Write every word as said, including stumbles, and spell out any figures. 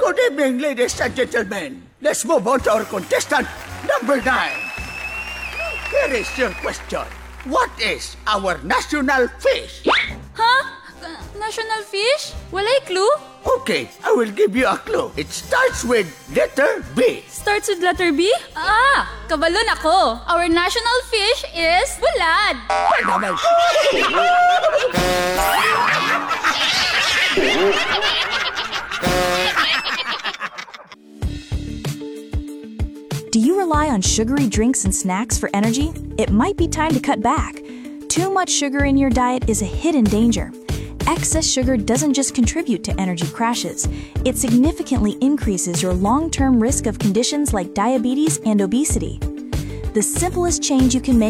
Good evening, ladies and gentlemen. Let's move on to our contestant, number nine. Here is your question. What is our national fish? Huh? Uh, national fish? Walay clue? Okay, I will give you a clue. It starts with letter B. Starts with letter B? Ah, kabalon ako. Our national fish is bulad. Ay, naman. Do you rely on sugary drinks and snacks for energy? It might be time to cut back. Too much sugar in your diet is a hidden danger. Excess sugar doesn't just contribute to energy crashes, it significantly increases your long-term risk of conditions like diabetes and obesity. The simplest change you can make